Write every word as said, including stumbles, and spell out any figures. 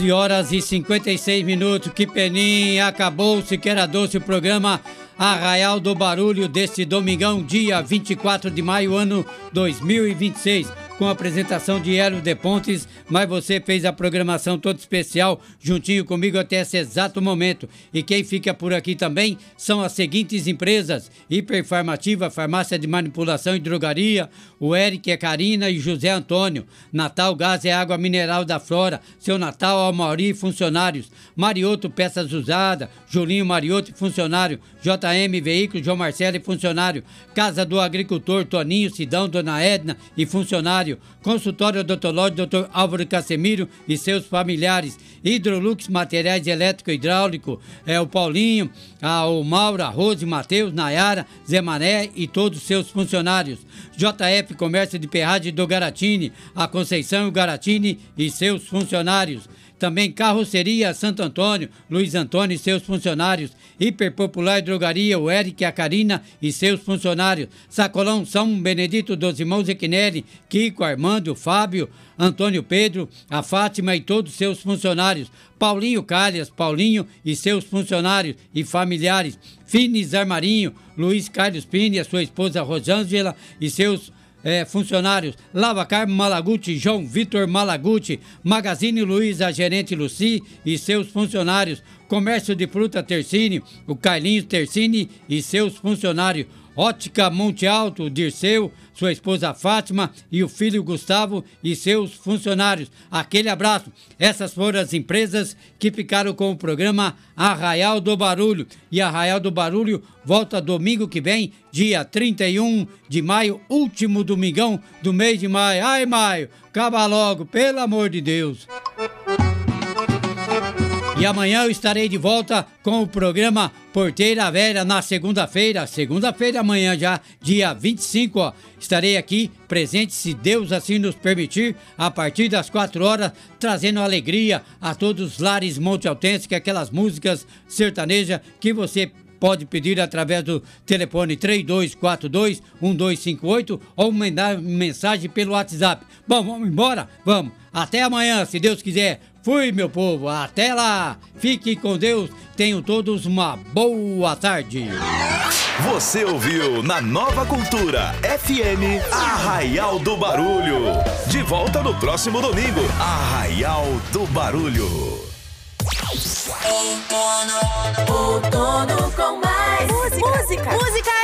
onze horas e cinquenta e seis minutos, que peninha, acabou-se que era doce o programa Arraial do Barulho deste domingão, dia vinte e quatro de maio, ano dois mil e vinte e seis, com a apresentação de Hélio de Pontes, mas você fez a programação toda especial juntinho comigo até esse exato momento. E quem fica por aqui também são as seguintes empresas: Hiperfarmativa, Farmácia de Manipulação e Drogaria, o Eric, a Karina e José Antônio. Natal Gás é água mineral da Flora, seu Natal ao Mauri e funcionários. Marioto Peças Usadas, Julinho Marioto e funcionário. J M Veículos, João Marcelo e funcionário. Casa do Agricultor, Toninho, Sidão, Dona Edna e funcionário. Consultório odontológico, doutor Álvaro Casemiro e seus familiares. Hidrolux Materiais Elétrico e Hidráulico, é o Paulinho, a, o Mauro, a Rose, Matheus, Nayara, Zé Mané e todos os seus funcionários. J F Comércio de Ferragem do Garatini, a Conceição e o Garatini e seus funcionários. Também Carroceria Santo Antônio, Luiz Antônio e seus funcionários. Hiperpopular e Drogaria, o Eric, a Karina e seus funcionários. Sacolão São Benedito dos Irmãos Equinelli, Kiko, Armando, Fábio, Antônio Pedro, a Fátima e todos os seus funcionários. Paulinho Calhas, Paulinho e seus funcionários e familiares. Fines Armarinho, Luiz Carlos Pini, a sua esposa Rosângela e seus É, funcionários. Lava Carmo Malaguti, João Vitor Malaguti. Magazine Luiza, gerente Luci e seus funcionários. Comércio de Fruta Tercini, o Carlinhos Tercini e seus funcionários. Ótica Monte Alto, Dirceu, sua esposa Fátima e o filho Gustavo e seus funcionários. Aquele abraço. Essas foram as empresas que ficaram com o programa Arraial do Barulho. E Arraial do Barulho volta domingo que vem, dia trinta e um de maio, último domingão do mês de maio. Ai, maio, acaba logo, pelo amor de Deus. E amanhã eu estarei de volta com o programa Porteira Velha na segunda-feira. Segunda-feira, amanhã já, dia vinte e cinco, ó. Estarei aqui presente, se Deus assim nos permitir, a partir das quatro horas, trazendo alegria a todos os lares montealtenses, que é aquelas músicas sertanejas que você pode pedir através do telefone três dois quatro dois, um dois cinco oito ou mandar mensagem pelo WhatsApp. Bom, vamos embora? Vamos. Até amanhã, se Deus quiser. Fui, meu povo. Até lá. Fiquem com Deus. Tenham todos uma boa tarde. Você ouviu na Nova Cultura F M Arraial do Barulho. De volta no próximo domingo. Arraial do Barulho. Outono, outono com mais música. Música. Música.